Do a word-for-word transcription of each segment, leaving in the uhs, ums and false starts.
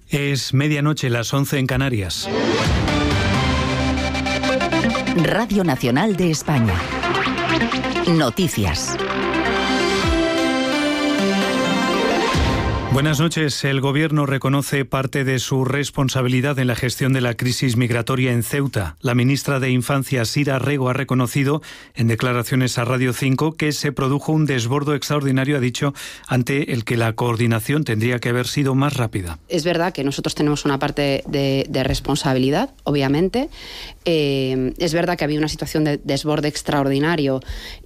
Es medianoche, las once en Canarias. Radio Nacional de España. Noticias. Buenas noches. El Gobierno reconoce parte de su responsabilidad en la gestión de la crisis migratoria en Ceuta. La ministra de Infancia, Sira Rego, ha reconocido en declaraciones a Radio cinco que se produjo un desbordo extraordinario, ha dicho, ante el que la coordinación tendría que haber sido más rápida. Es verdad que nosotros tenemos una parte de, de responsabilidad, obviamente. Eh, es verdad que había una situación de desborde extraordinario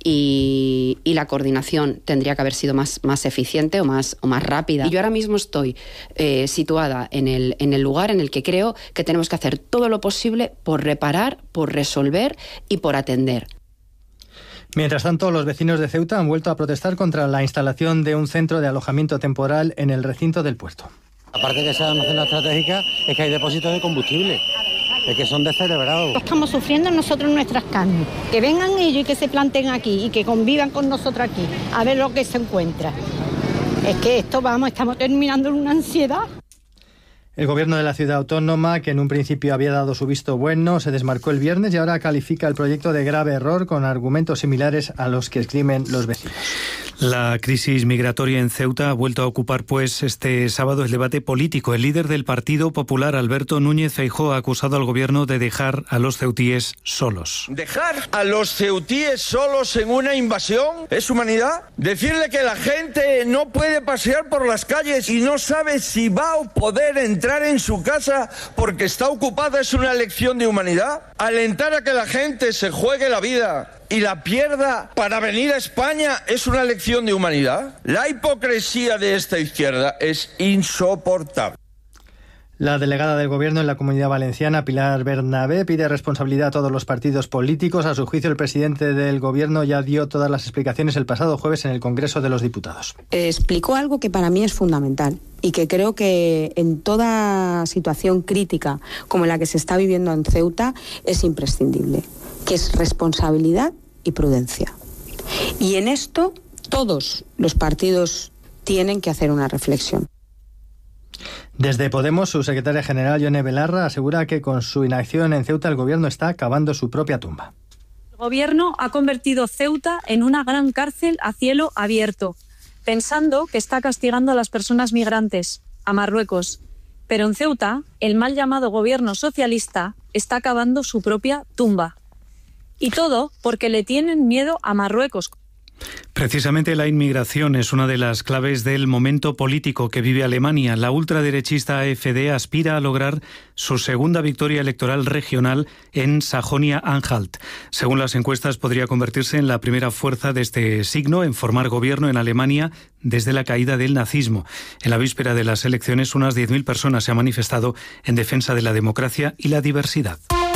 y, y la coordinación tendría que haber sido más, más eficiente o más, o más rápida. Y yo ahora mismo estoy eh, situada en el, en el lugar en el que creo que tenemos que hacer todo lo posible por reparar, por resolver y por atender. Mientras tanto, los vecinos de Ceuta han vuelto a protestar contra la instalación de un centro de alojamiento temporal en el recinto del puerto. Aparte de sea una zona estratégica, es que hay depósitos de combustible, es que son descerebrados. Estamos sufriendo nosotros nuestras carnes. Que vengan ellos y que se planten aquí y que convivan con nosotros aquí, a ver lo que se encuentra. Es que esto, vamos, estamos terminando en una ansiedad. El gobierno de la ciudad autónoma, que en un principio había dado su visto bueno, se desmarcó el viernes y ahora califica el proyecto de grave error con argumentos similares a los que esgrimen los vecinos. La crisis migratoria en Ceuta ha vuelto a ocupar pues este sábado el debate político. El líder del Partido Popular, Alberto Núñez Feijóo, ha acusado al gobierno de dejar a los ceutíes solos. ¿Dejar a los ceutíes solos en una invasión es humanidad? ¿Decirle que la gente no puede pasear por las calles y no sabe si va a poder entrar en su casa porque está ocupada es una lección de humanidad? ¿Alentar a que la gente se juegue la vida y la pierda para venir a España es una lección de humanidad? La hipocresía de esta izquierda es insoportable. La delegada del Gobierno en la Comunidad Valenciana, Pilar Bernabé, pide responsabilidad a todos los partidos políticos. A su juicio, el presidente del Gobierno ya dio todas las explicaciones el pasado jueves en el Congreso de los Diputados. Explicó algo que para mí es fundamental y que creo que en toda situación crítica como la que se está viviendo en Ceuta es imprescindible, que es responsabilidad y prudencia. Y en esto todos los partidos tienen que hacer una reflexión. Desde Podemos, su secretaria general, Yone Belarra, asegura que con su inacción en Ceuta el Gobierno está cavando su propia tumba. El Gobierno ha convertido Ceuta en una gran cárcel a cielo abierto, pensando que está castigando a las personas migrantes, a Marruecos. Pero en Ceuta, el mal llamado Gobierno socialista está cavando su propia tumba. Y todo porque le tienen miedo a Marruecos. Precisamente la inmigración es una de las claves del momento político que vive Alemania. La ultraderechista A F D aspira a lograr su segunda victoria electoral regional en Sajonia-Anhalt. Según las encuestas, podría convertirse en la primera fuerza de este signo en formar gobierno en Alemania desde la caída del nazismo. En la víspera de las elecciones, unas diez mil personas se han manifestado en defensa de la democracia y la diversidad.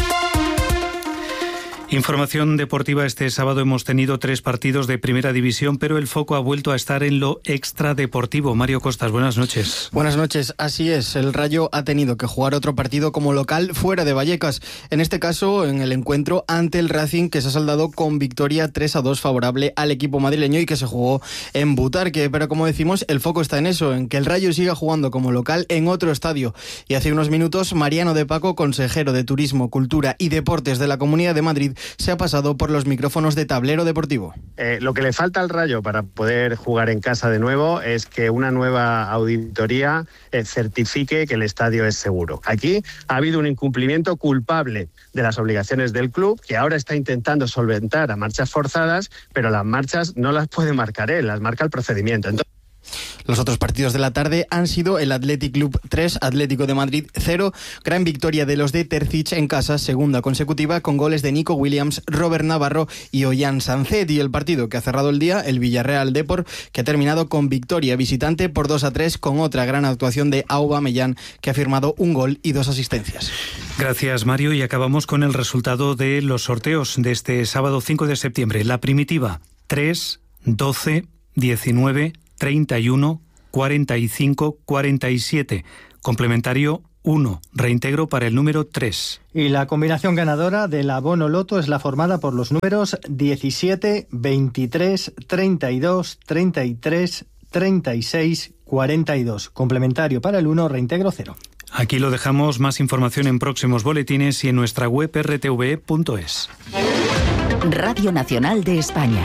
Información deportiva. Este sábado hemos tenido tres partidos de primera división, pero el foco ha vuelto a estar en lo extradeportivo. Mario Costas, buenas noches. Buenas noches, así es. El Rayo ha tenido que jugar otro partido como local fuera de Vallecas. En este caso, en el encuentro ante el Racing, que se ha saldado con victoria tres a dos favorable al equipo madrileño y que se jugó en Butarque. Pero como decimos, el foco está en eso, en que el Rayo siga jugando como local en otro estadio. Y hace unos minutos, Mariano de Paco, consejero de Turismo, Cultura y Deportes de la Comunidad de Madrid, se ha pasado por los micrófonos de Tablero Deportivo. Eh, lo que le falta al Rayo para poder jugar en casa de nuevo es que una nueva auditoría eh, certifique que el estadio es seguro. Aquí ha habido un incumplimiento culpable de las obligaciones del club, que ahora está intentando solventar a marchas forzadas, pero las marchas no las puede marcar él, las marca el procedimiento. Entonces, los otros partidos de la tarde han sido el Athletic Club tres, Atlético de Madrid cero, gran victoria de los de Terzic en casa, segunda consecutiva, con goles de Nico Williams, Robert Navarro y Ollán Sancet. Y el partido que ha cerrado el día, el Villarreal Depor, que ha terminado con victoria visitante por dos a tres, con otra gran actuación de Aubameyang, que ha firmado un gol y dos asistencias. Gracias, Mario, y acabamos con el resultado de los sorteos de este sábado cinco de septiembre. La primitiva, tres, doce, diecinueve, treinta y uno, cuarenta y cinco, cuarenta y siete. Complementario uno, reintegro para el número tres. Y la combinación ganadora del abono loto es la formada por los números diecisiete, veintitrés, treinta y dos, treinta y tres, treinta y seis, cuarenta y dos. Complementario para el uno, reintegro cero. Aquí lo dejamos, más información en próximos boletines y en nuestra web erre te ve punto es. Radio Nacional de España.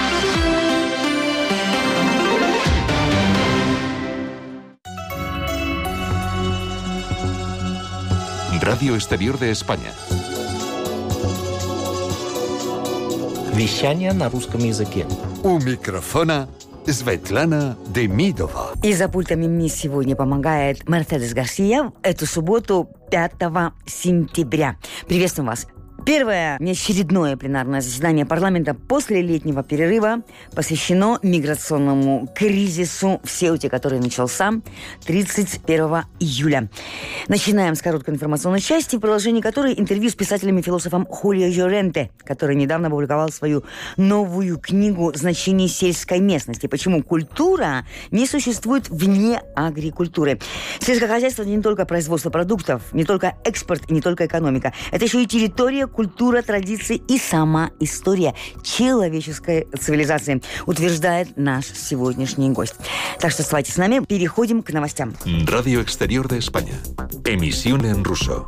Radio Exterior de España. Вещание на русском языке. У микрофона Светлана Демидова. И за пультами мне сегодня помогает Мерседес Гарсия. Эту субботу, пятого сентября. Приветствуем вас. Первое неочередное пленарное заседание парламента после летнего перерыва посвящено миграционному кризису в Сеуте, который начался тридцать первого июля. Начинаем с короткой информационной части, в продолжении которой интервью с писателем и философом Хулио Llorente, который недавно опубликовал свою новую книгу «Значение сельской местности. Почему культура не существует вне агрикультуры». Сельское хозяйство – не только производство продуктов, не только экспорт и не только экономика. Это еще и территория, культура, традиции и сама история человеческой цивилизации, утверждает наш сегодняшний гость. Так что оставайтесь с нами, переходим к новостям. Radio Exterior de España. Emisión en ruso.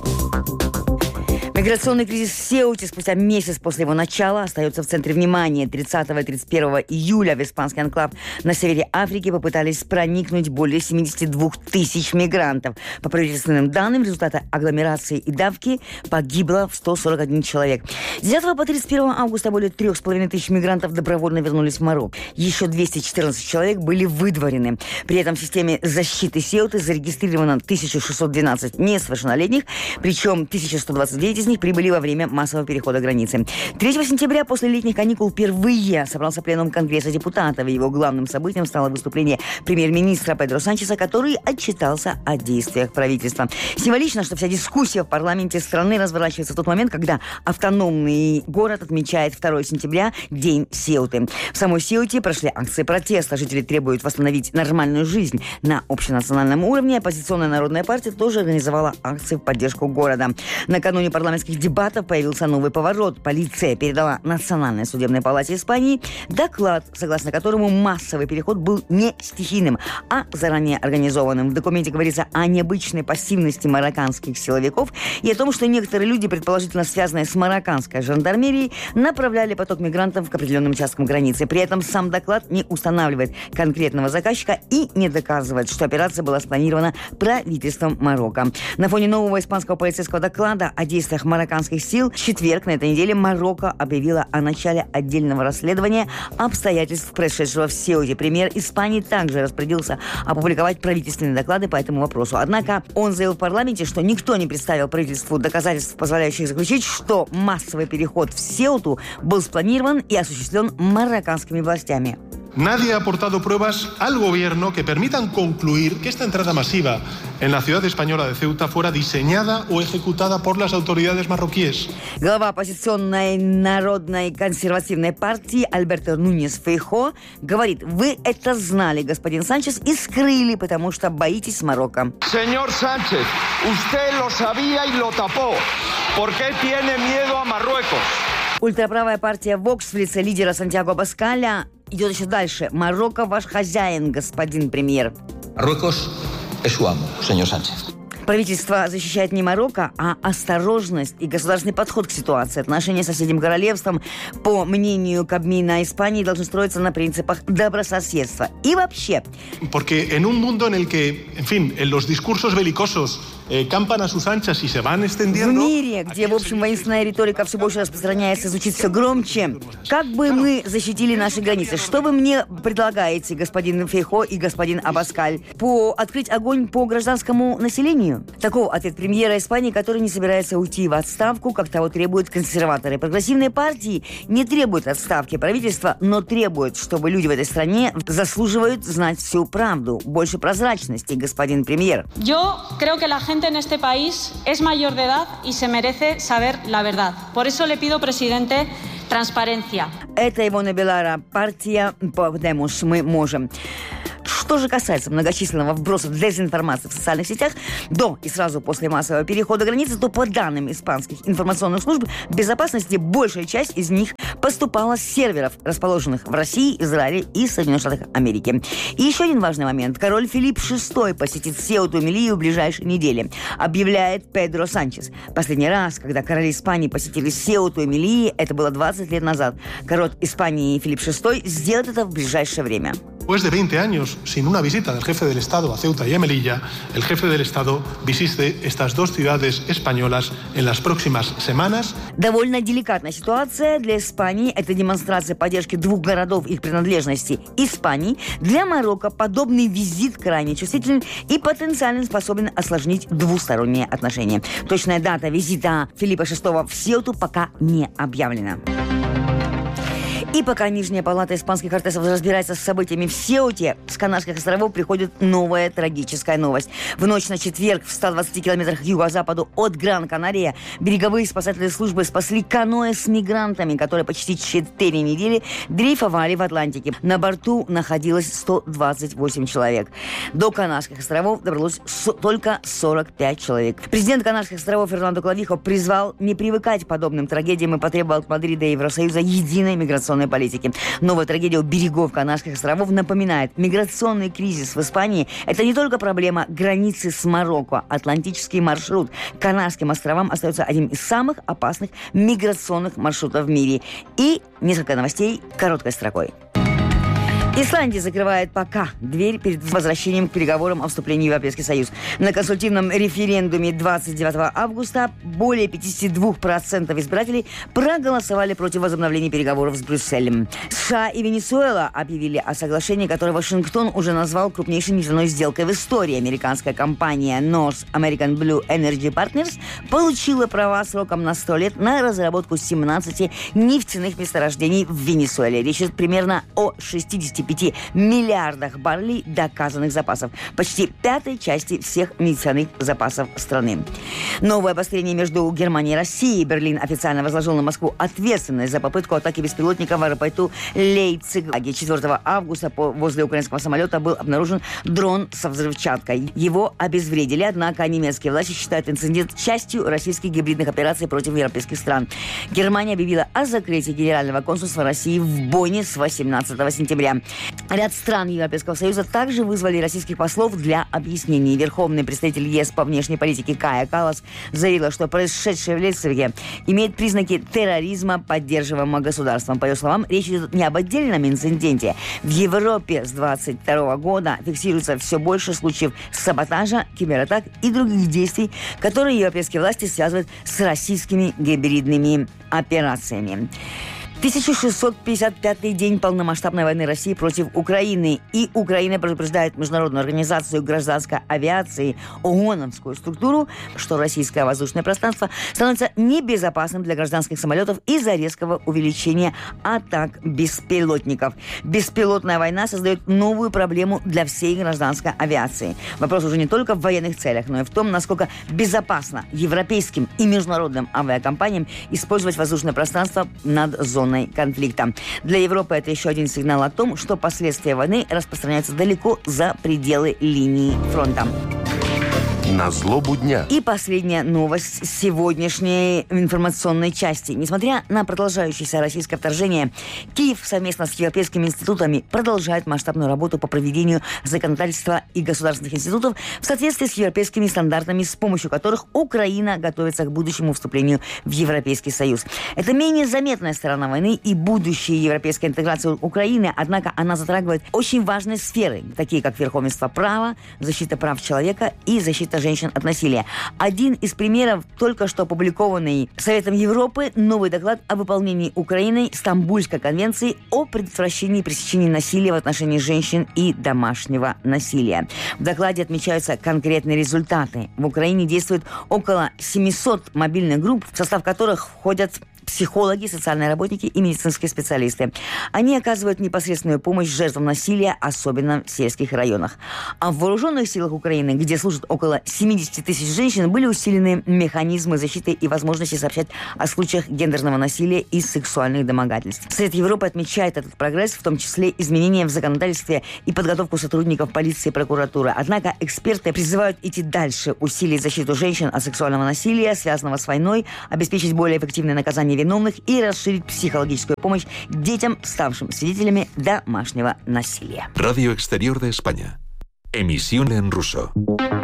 Миграционный кризис в Сеуте спустя месяц после его начала остается в центре внимания. тридцатого и тридцать первого июля в испанский анклав на севере Африки попытались проникнуть более семьдесят два тысяч мигрантов. По правительственным данным, в результате агломерации и давки погибло сто сорок один человек. С десятого по тридцать первого августа более трех с половиной тысяч мигрантов добровольно вернулись в Марокко. Еще двести четырнадцать человек были выдворены. При этом в системе защиты Сеуты зарегистрировано тысяча шестьсот двенадцать несовершеннолетних, причем тысяча сто двадцать девять из них прибыли во время массового перехода границы. третьего сентября после летних каникул впервые собрался пленум Конгресса депутатов. Его главным событием стало выступление премьер-министра Педро Санчеса, который отчитался о действиях правительства. Символично, что вся дискуссия в парламенте страны разворачивается в тот момент, когда автономный город отмечает второго сентября День Сеуты. В самой Сеуте прошли акции протеста. Жители требуют восстановить нормальную жизнь на общенациональном уровне. Оппозиционная народная партия тоже организовала акции в поддержку города. Накануне парламентских дебатов появился новый поворот. Полиция передала Национальной судебной палате Испании доклад, согласно которому массовый переход был не стихийным, а заранее организованным. В документе говорится о необычной пассивности марокканских силовиков и о том, что некоторые люди, предположительно связанные с марокканской жандармерией, направляли поток мигрантов к определенным участкам границы. При этом сам доклад не устанавливает конкретного заказчика и не доказывает, что операция была спланирована правительством Марокко. На фоне нового испанского полицейского доклада о действиях марокканских сил в четверг на этой неделе Марокко объявила о начале отдельного расследования обстоятельств происшедшего в Сеуте. Премьер Испании также распорядился опубликовать правительственные доклады по этому вопросу. Однако он заявил в парламенте, что никто не представил правительству доказательств, позволяющих заключить, что массовый переход в Сеуту был спланирован и осуществлен марокканскими властями. Nadie ha aportado pruebas al gobierno que permitan concluir que esta entrada masiva en la ciudad española de Ceuta fuera diseñada o ejecutada por las autoridades marroquíes. Глава оппозиционной народной консервативной партии Альберто Нуньес Фейхо говорит: вы это знали, господин Санчес, и скрыли, потому что боитесь Марокко. Señor Sánchez, usted lo sabía y lo tapó. ¿Por qué tiene miedo a Marruecos? Ультраправая партия Vox в лице лидера Сантьяго Абаскаля идет еще дальше. Марокко ваш хозяин, господин премьер. Marruecos es su amo, señor Sánchez. Правительство защищает не Марокко, а осторожность и государственный подход к ситуации. Отношения с соседним королевством, по мнению Кабмина Испании, должны строиться на принципах добрососедства. И вообще... Porque en un mundo en el que, en fin, en los discursos belicosos eh, campan a sus anchas y se van extendiendo... В мире, где, в общем, воинственная риторика все больше распространяется, звучит все громче, как бы мы защитили наши границы? Что вы мне предлагаете, господин Фейхо и господин Абаскаль? По открыть огонь по гражданскому населению? Таков ответ премьера Испании, который не собирается уйти в отставку, как того требуют консерваторы. Прогрессивные партии не требуют отставки правительства, но требуют, чтобы люди в этой стране заслуживают знать всю правду. Больше прозрачности, господин премьер. Yo creo que la gente en este país es mayor de edad y se merece saber la verdad. Por eso le pido, presidente, transparencia. Это Ивона Белара, партия Podemos, мы можем. Что же касается многочисленного вброса дезинформации в социальных сетях до и сразу после массового перехода границы, то по данным испанских информационных служб безопасности, большая часть из них поступала с серверов, расположенных в России, Израиле и Соединенных Штатах Америки. И еще один важный момент. Король Филипп шестой посетит Сеуту и Мелиллу в ближайшие недели, объявляет Педро Санчес. Последний раз, когда короли Испании посетили Сеуту и Мелиллу, это было двадцать лет назад. Король Испании Филипп шестой сделает это в ближайшее время. Después de veinte años sin una visita del jefe del Estado a Ceuta y a Melilla, el jefe del Estado visite estas dos ciudades españolas en las próximas semanas. Довольно деликатная ситуация для Испании. Это демонстрация поддержки двух городов, их принадлежности Испании. Для Марокко подобный визит крайне чувствителен и потенциально способен осложнить двусторонние отношения. Точная дата визита Филиппа шестого в Сеуту пока не объявлена. И пока Нижняя палата испанских кортесов разбирается с событиями в Сеуте, с Канарских островов приходит новая трагическая новость. В ночь на четверг в ста двадцати километрах к юго-западу от Гран-Канария береговые спасательные службы спасли каноэ с мигрантами, которые почти четыре недели дрейфовали в Атлантике. На борту находилось сто двадцать восемь человек. До Канарских островов добралось со- только сорок пять человек. Президент Канарских островов Фернандо Клавихо призвал не привыкать к подобным трагедиям и потребовал от Мадрида и Евросоюза единой миграционной политики. Новая трагедия у берегов Канарских островов напоминает, миграционный кризис в Испании – это не только проблема границы с Марокко. Атлантический маршрут к Канарским островам остается одним из самых опасных миграционных маршрутов в мире. И несколько новостей короткой строкой. Исландия закрывает пока дверь перед возвращением к переговорам о вступлении в Европейский Союз. На консультативном референдуме двадцать девятого августа более пятьдесят два процента избирателей проголосовали против возобновления переговоров с Брюсселем. США и Венесуэла объявили о соглашении, которое Вашингтон уже назвал крупнейшей нефтяной сделкой в истории. Американская компания North American Blue Energy Partners получила права сроком на сто лет на разработку семнадцати нефтяных месторождений в Венесуэле. Речь идет примерно о шестидесяти пяти миллиардах баррелей доказанных запасов, почти пятой части всех нефтяных запасов страны. Новое обострение между Германией и Россией. Берлин официально возложил на Москву ответственность за попытку атаки беспилотника в аэропорту Лейпциг. четвёртого августа возле украинского самолета был обнаружен дрон со взрывчаткой. Его обезвредили, однако немецкие власти считают инцидент частью российских гибридных операций против европейских стран. Германия объявила о закрытии Генерального консульства России в Бонне с восемнадцатого сентября. Ряд стран Европейского Союза также вызвали российских послов для объяснений. Верховный представитель ЕС по внешней политике Кая Каллас заявила, что происшедшее в Лейпциге имеет признаки терроризма, поддерживаемого государством. По ее словам, речь идет не об отдельном инциденте. В Европе с двадцать второго года фиксируется все больше случаев саботажа, кибератак и других действий, которые европейские власти связывают с российскими гибридными операциями. тысяча шестьсот пятьдесят пятый день полномасштабной войны России против Украины. И Украина предупреждает Международную организацию гражданской авиации, ООНовскую структуру, что российское воздушное пространство становится небезопасным для гражданских самолетов из-за резкого увеличения атак беспилотников. Беспилотная война создает новую проблему для всей гражданской авиации. Вопрос уже не только в военных целях, но и в том, насколько безопасно европейским и международным авиакомпаниям использовать воздушное пространство над зоной конфликта. Для Европы это еще один сигнал о том, что последствия войны распространяются далеко за пределы линии фронта. На злобу дня. И последняя новость сегодняшней информационной части. Несмотря на продолжающееся российское вторжение, Киев совместно с европейскими институтами продолжает масштабную работу по проведению законодательства и государственных институтов в соответствии с европейскими стандартами, с помощью которых Украина готовится к будущему вступлению в Европейский Союз. Это менее заметная сторона войны и будущая европейская интеграция Украины, однако она затрагивает очень важные сферы, такие как верховенство права, защита прав человека и защита женщин от насилия. Один из примеров только что опубликованный Советом Европы новый доклад о выполнении Украиной Стамбульской конвенции о предотвращении и пресечении насилия в отношении женщин и домашнего насилия. В докладе отмечаются конкретные результаты. В Украине действует около семисот мобильных групп, в состав которых входят психологи, социальные работники и медицинские специалисты. Они оказывают непосредственную помощь жертвам насилия, особенно в сельских районах. А в вооруженных силах Украины, где служат около семьдесят тысяч женщин, были усилены механизмы защиты и возможности сообщать о случаях гендерного насилия и сексуальных домогательств. Совет Европы отмечает этот прогресс, в том числе изменения в законодательстве и подготовку сотрудников полиции и прокуратуры. Однако эксперты призывают идти дальше, усилить защиту женщин от сексуального насилия, связанного с войной, обеспечить более эффективное наказание виновных и расширить психологическую помощь детям, ставшим свидетелями домашнего насилия. Radio Exterior de España. Emisión en ruso.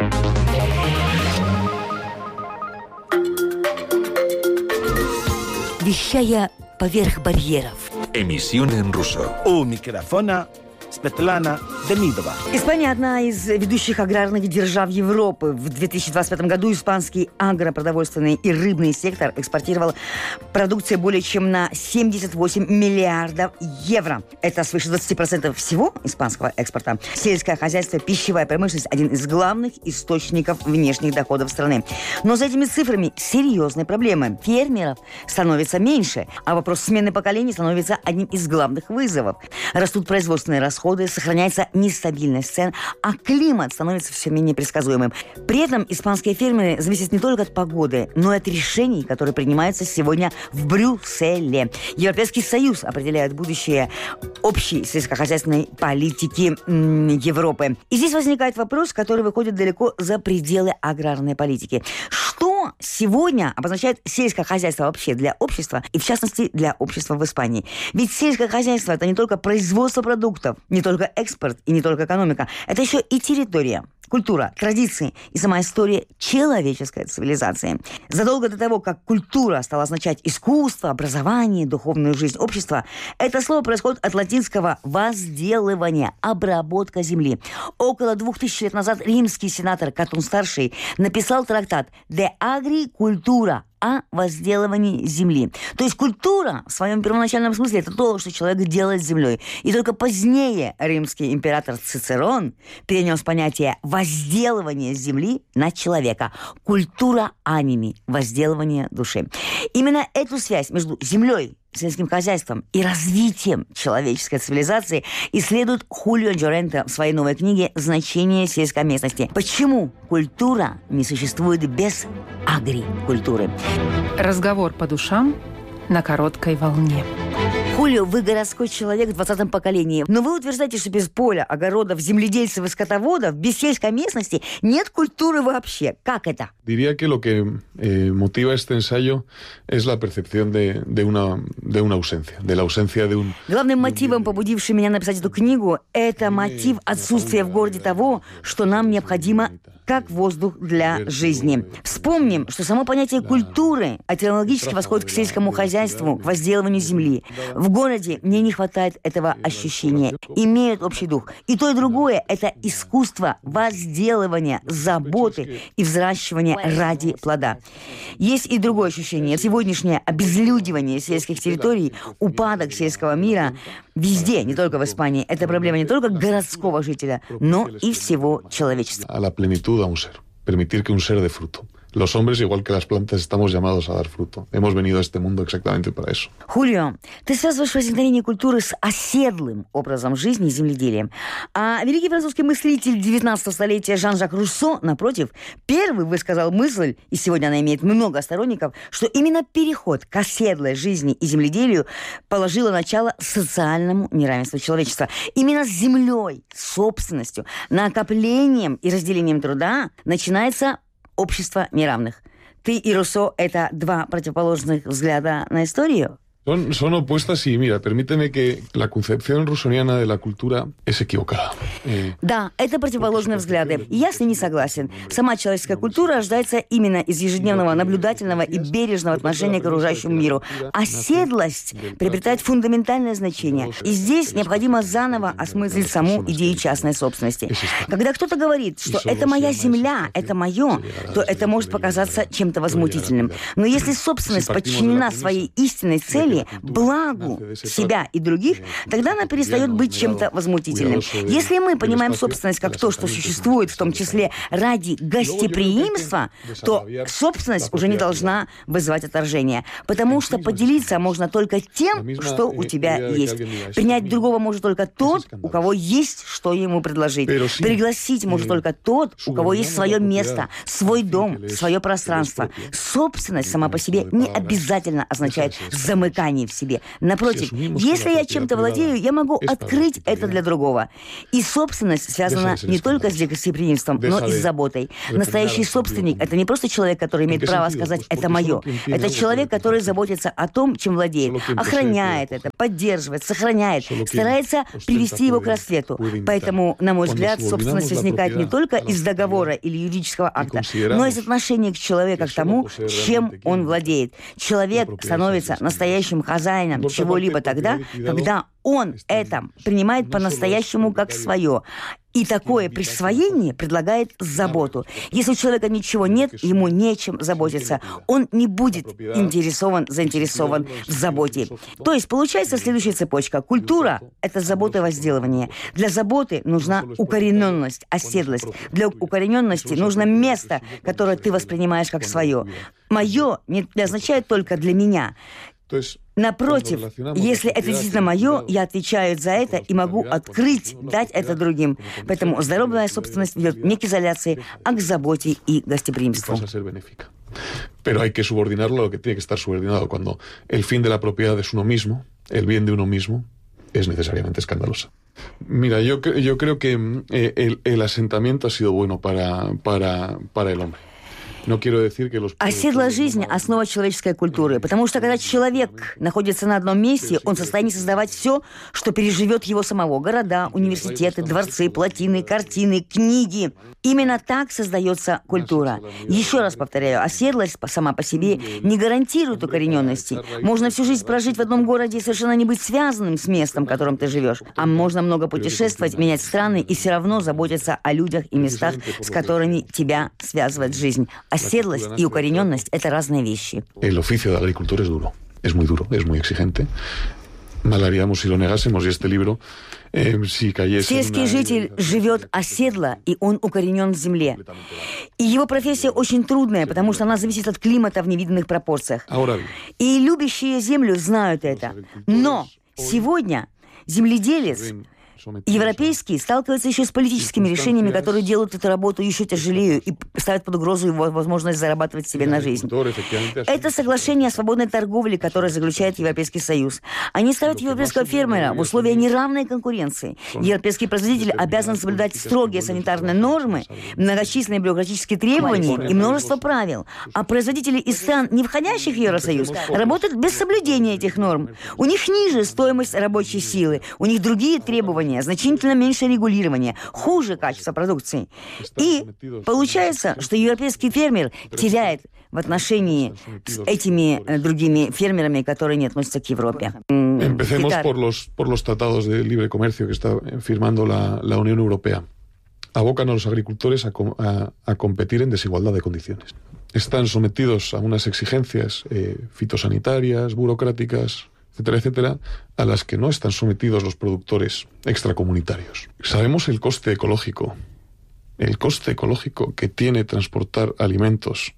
Вещая поверх барьеров. Emisión en ruso. У микрофона Светлана Демидова. Испания – одна из ведущих аграрных держав Европы. В две тысячи двадцать пятом году испанский агропродовольственный и рыбный сектор экспортировал продукцию более чем на семьдесят восемь миллиардов евро. Это свыше двадцать процентов всего испанского экспорта. Сельское хозяйство, пищевая промышленность – один из главных источников внешних доходов страны. Но за этими цифрами серьезные проблемы. Фермеров становится меньше, а вопрос смены поколений становится одним из главных вызовов. Растут производственные расходы, сохраняется нестабильность цен, а климат становится все менее предсказуемым. При этом испанские фермеры зависят не только от погоды, но и от решений, которые принимаются сегодня в Брюсселе. Европейский Союз определяет будущее общей сельскохозяйственной политики м- Европы. И здесь возникает вопрос, который выходит далеко за пределы аграрной политики. Что сегодня обозначает сельское хозяйство вообще для общества, и в частности для общества в Испании? Ведь сельское хозяйство – это не только производство продуктов, не только экспорт и не только экономика. Это еще и территория, культура, традиции и сама история человеческой цивилизации. Задолго до того, как культура стала означать искусство, образование, духовную жизнь общества, это слово происходит от латинского «возделывание», обработка земли. Около двух тысяч лет назад римский сенатор Катон-старший написал трактат «De Agricultura» о возделывании земли. То есть культура в своем первоначальном смысле это то, что человек делает с землей. И только позднее римский император Цицерон перенес понятие возделывания земли на человека. Культура аними, возделывание души. Именно эту связь между землей, сельским хозяйством и развитием человеческой цивилизации исследует Хулио Джоренто в своей новой книге «Значение сельской местности». Почему культура не существует без агрикультуры? Разговор по душам на короткой волне. Хулио, вы городской человек в двадцатом поколении, но вы утверждаете, что без поля, огородов, земледельцев и скотоводов, без сельской местности нет культуры вообще. Как это? Diría que lo que eh, motiva este ensayo es la percepción de, de, una, de una ausencia, de la ausencia de un... Главным мотивом, побудившим меня написать эту книгу, это мотив отсутствия в городе того, что нам необходимо как воздух для жизни. Вспомним, что само понятие культуры этимологически восходит к сельскому хозяйству, к возделыванию земли. В городе мне не хватает этого ощущения. Имеют общий дух. И то, и другое – это искусство возделывания, заботы и взращивания ради плода. Есть и другое ощущение. Сегодняшнее обезлюдивание сельских территорий, упадок сельского мира везде, не только в Испании. Это проблема не только городского жителя, но и всего человечества. A un ser, permitir que un ser dé fruto. Los hombres, igual que las plantas, estamos llamados a dar fruto. Hemos venido a este mundo exactamente para eso. Хулио, ты связываешь возникновение культуры с оседлым образом жизни и земледелием. А великий французский мыслитель девятнадцатого столетия Жан-Жак Руссо, напротив, первый высказал мысль, и сегодня она имеет много сторонников, что именно переход к оседлой жизни и земледелию положило начало социальному неравенству человечества. Именно с землей, собственностью, накоплением и разделением труда начинается общество неравных. Ты и Руссо – это два противоположных взгляда на историю? Son, son opuestas y, mira, permíteme que la concepción rusoniana de la cultura es equivocada. Eh, да, это противоположные взгляды. И я с ней не согласен. Сама человеческая культура рождается именно из ежедневного наблюдательного и бережного отношения к окружающему миру. Оседлость приобретает фундаментальное значение. И здесь необходимо заново осмыслить саму идею частной собственности. Когда кто-то говорит, что это моя земля, это мое, то это может показаться чем-то возмутительным. Но если собственность подчинена своей истинной цели, себе, благу себя и других, тогда она перестает быть чем-то возмутительным. Если мы понимаем собственность как то, что существует, в том числе ради гостеприимства, то собственность уже не должна вызывать отторжение, потому что поделиться можно только тем, что у тебя есть. Принять другого может только тот, у кого есть что ему предложить. Пригласить может только тот, у кого есть свое место, свой дом, свое пространство. Собственность сама по себе не обязательно означает замыкание в себе. Напротив, если я чем-то владею, я могу открыть это для другого. И собственность связана не только с гостеприимством, но и с заботой. Настоящий собственник — это не просто человек, который имеет право сказать «это мое». Это человек, который заботится о том, чем владеет, охраняет это, поддерживает, сохраняет, старается привести его к рассвету. Поэтому, на мой взгляд, собственность возникает не только из договора или юридического акта, но и из отношения к человеку к тому, чем он владеет. Человек становится настоящим хозяином чего-либо тогда, когда он это принимает по-настоящему как свое. И такое присвоение предлагает заботу. Если у человека ничего нет, ему нечем заботиться. Он не будет интересован, заинтересован в заботе. То есть получается следующая цепочка. Культура — это забота и возделывание. Для заботы нужна укорененность, оседлость. Для укорененности нужно место, которое ты воспринимаешь как свое. Мое не означает только для меня. Напротив, если это действительно мое, я отвечаю за это и могу открыть, дать это другим. Поэтому здоровая собственность ведет не к изоляции, а к заботе и гостеприимству. Pero hay que subordinarlo a lo que tiene que estar subordinado. Cuando el fin de la propiedad es uno mismo, el bien de uno mismo es necesariamente escandalosa. Mira, yo, yo creo que eh, el, el asentamiento ha sido bueno para, para, para el hombre. Оседлая жизнь – основа человеческой культуры, потому что когда человек находится на одном месте, он в состоянии создавать все, что переживет его самого. Города, университеты, дворцы, плотины, картины, книги. Именно так создается культура. Еще раз повторяю, оседлость сама по себе не гарантирует укорененности. Можно всю жизнь прожить в одном городе и совершенно не быть связанным с местом, в котором ты живешь. А можно много путешествовать, менять страны и все равно заботиться о людях и местах, с которыми тебя связывает жизнь. Оседлость и укорененность – это разные вещи. El oficio de agricultor es duro, es muy duro, es muy exigente. Mal haríamos si lo negásemos, y este libro, eh, si cayese... Сельский житель живет оседло, и он укоренен в земле. И его профессия очень трудная, потому что она зависит от климата в невиданных пропорциях. И любящие землю знают это. Но сегодня земледелец европейский сталкивается еще с политическими решениями, которые делают эту работу еще тяжелее и ставят под угрозу его возможность зарабатывать себе на жизнь. Это соглашение о свободной торговле, которое заключает Европейский Союз. Они ставят европейского фермера в условия неравной конкуренции. Европейский производитель обязан соблюдать строгие санитарные нормы, многочисленные бюрократические требования и множество правил. А производители из стран, не входящих в Евросоюз, работают без соблюдения этих норм. У них ниже стоимость рабочей силы, у них другие требования, значительно меньше регулирования, хуже качество продукции. И получается, что европейский фермер теряет в отношении с этими другими фермерами, которые не относятся к Европе. Empecemos por los, por los tratados de libre comercio que está firmando la, la Unión Europea. Abocan a los agricultores a, a, a competir en desigualdad de condiciones. Están sometidos a unas exigencias eh, fitosanitarias, burocráticas, etcétera, etcétera, a las que no están sometidos los productores extracomunitarios. Sabemos el coste ecológico, el coste ecológico que tiene transportar alimentos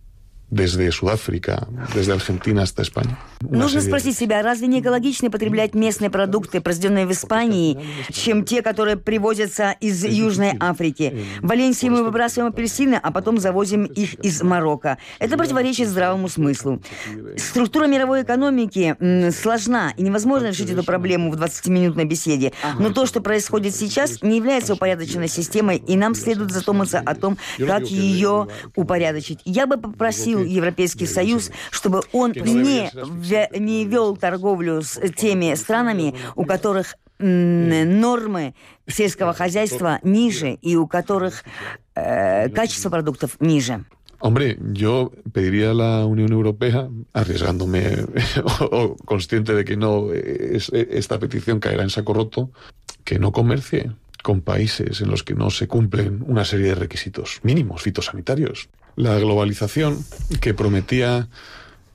desde Sudáfrica, desde Аргентина hasta Españа. Нужно спросить себя, разве не экологичнее потреблять местные продукты, произведенные в Испании, чем те, которые привозятся из Южной Африки? В Валенсии мы выбрасываем апельсины, а потом завозим их из Марокко. Это противоречит здравому смыслу. Структура мировой экономики м, сложна, и невозможно решить эту проблему в двадцатиминутной беседе. Но то, что происходит сейчас, не является упорядоченной системой, и нам следует задуматься о том, как ее упорядочить. Я бы попросил Европейский Союз, чтобы он не, не вел торговлю с теми странами, у которых м, нормы сельского хозяйства ниже и у которых э, качество продуктов ниже. Hombre, yo pediría a la Unión Europea, arriesgándome o consciente de que no es, esta petición caerá en saco roto, que no comercie con países en los que no se cumplen una serie de requisitos mínimos fitosanitarios. La globalización que prometía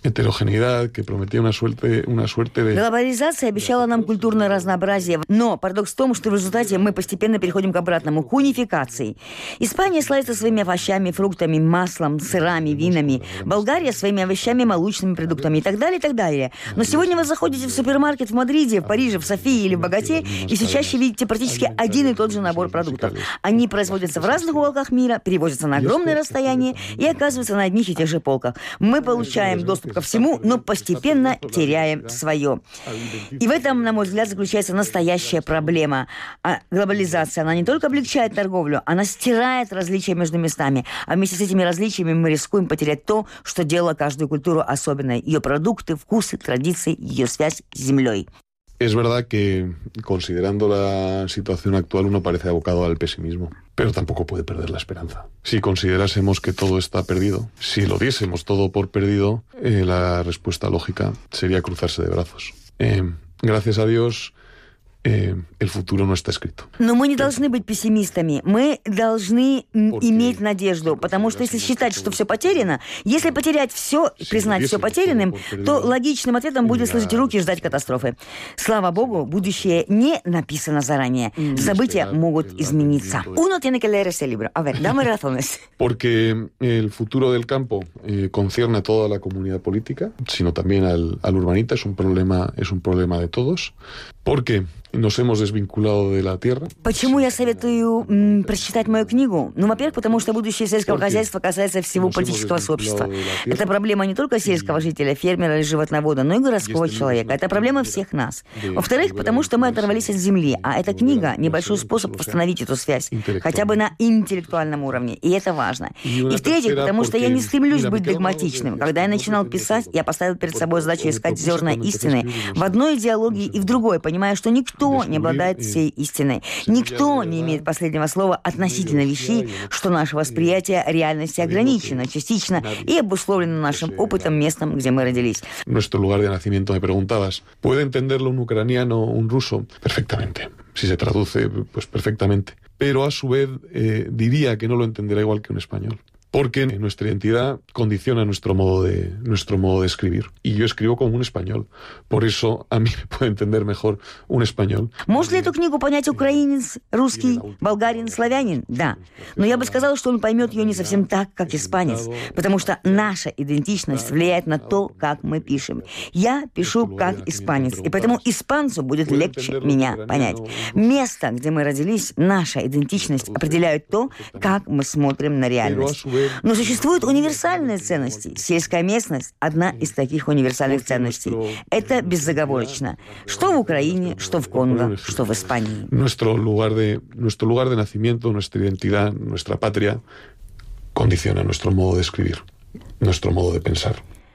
heterogeneidad, que prometía una suerte, una suerte de... Глобализация обещала нам культурное разнообразие, но парадокс в том, что в результате мы постепенно переходим к обратному, к унификации. Испания славится своими овощами, фруктами, маслом, сырами, винами. Болгария своими овощами, молочными продуктами и так далее, и так далее. Но сегодня вы заходите в супермаркет в Мадриде, в Париже, в Софии или в Богате, и все чаще видите практически один и тот же набор продуктов. Они производятся в разных уголках мира, перевозятся на огромные расстояния и оказываются на одних и тех же полках. Мы получаем доступ ко всему, но постепенно теряем свое. И в этом, на мой взгляд, заключается настоящая проблема. А глобализация, она не только облегчает торговлю, она стирает различия между местами. А вместе с этими различиями мы рискуем потерять то, что делало каждую культуру особенной. Ее продукты, вкусы, традиции, ее связь с землей. Es verdad que, considerando la situación actual, uno parece abocado al pesimismo, pero tampoco puede perder la esperanza. Si considerásemos que todo está perdido, si lo diésemos todo por perdido, eh, la respuesta lógica sería cruzarse de brazos. Eh, gracias a Dios, eh, el futuro no está escrito. Но мы не должны быть пессимистами. Мы должны иметь надежду, потому что если считать, что все потеряно, если потерять все, признать все потерянным, то логичным ответом будет сложить руки и ждать катастрофы. Слава Богу, будущее не написано заранее. События могут измениться. Uno tiene que leer ese libro. A ver, dame razones. Porque el futuro del campo eh, concierne a toda la comunidad política, sino también al, al urbanita. Es un problema, es un problema de todos. Porque nos hemos desvinculado de la tierra. Почему я советую м, прочитать мою книгу? Ну, во-первых, потому что будущее сельского Porque хозяйства касается всего политического сообщества. Это проблема не только сельского жителя, фермера или животновода, но и городского человека. Это проблема всех нас. Во-вторых, потому что мы оторвались от земли, а эта книга — небольшой способ восстановить эту связь, хотя бы на интеллектуальном уровне, и это важно. И в-третьих, потому что я не стремлюсь быть догматичным. Когда я начинал писать, я поставил перед собой задачу искать зерна истины в одной идеологии и в другой, понимая, что никто не обладает всей истиной. Никто не имеет последнего слова относительно вещей, что наше восприятие реальности ограничено, частично и обусловлено нашим опытом местом, где мы родились. Nuestro lugar de nacimiento, me preguntabas. ¿Puede entenderlo un ucraniano o un ruso? Perfectamente. Si se traduce, pues perfectamente. Pero a su vez eh, diría que no lo entenderá igual que un español. Porque nuestra identidad condiciona nuestro modo de nuestro modo de escribir. Y yo escribo como un español. Por eso a mí me puede entender mejor un español. Может ли эту книгу понять украинец, русский, болгарин, славянин? Да. Но я бы сказала, что он поймет ее не совсем так, как испанец. Потому что наша идентичность влияет на то, как мы пишем. Я пишу как испанец. И поэтому испанцу будет легче меня понять. Место, где мы родились, наша идентичность определяет то, как мы смотрим на реальность. Но существуют универсальные ценности. Сельская местность – одна из таких универсальных ценностей. Это безоговорочно. Что в Украине, что в Конго, что в Испании. Nuestro lugar de, nuestro lugar de nacimiento, nuestra identidad, nuestra patria, condiciona nuestro modo de escribir, nuestro modo de pensar.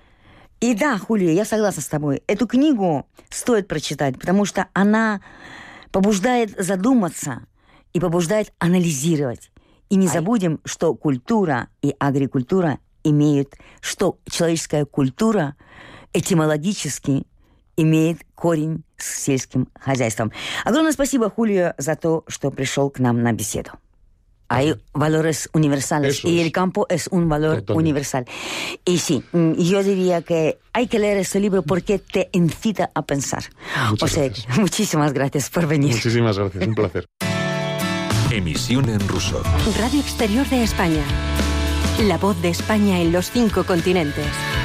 И да, Хулия, я согласна с тобой. Эту книгу стоит прочитать, потому что она побуждает задуматься и побуждает анализировать. И не забудем, что культура и агрикультура имеют, что человеческая культура этимологически имеет корень с сельским хозяйством. Огромное спасибо, Хулио, за то, что пришел к нам на беседу. Hay valores universales y el campo es un valor Totalmente. universal. Y sí, yo diría que hay que leer este libro porque te incita a pensar. Muchas o sea, gracias. muchísimas gracias por venir. Muchísimas gracias, un placer. Emisión en ruso. Radio Exterior de España. La voz de España en los cinco continentes.